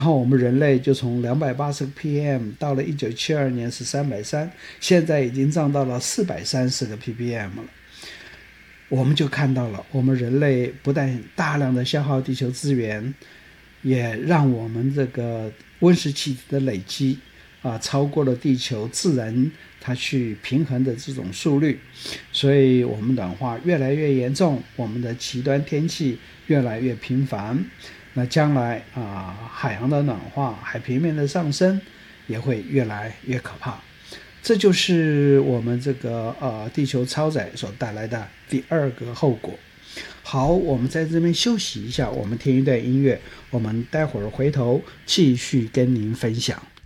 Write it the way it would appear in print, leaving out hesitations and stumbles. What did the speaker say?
然后我们人类就从280个 ppm 到了1972年是330，现在已经涨到了430个 ppm 了。我们就看到了，我们人类不但大量的消耗地球资源，也让我们这个温室气体的累积超过了地球自然它去平衡的这种速率，所以我们暖化越来越严重，我们的极端天气越来越频繁。那将来海洋的暖化，海平面的上升也会越来越可怕。这就是我们这个地球超载所带来的第二个后果。好，我们在这边休息一下，我们听一段音乐，我们待会儿回头继续跟您分享。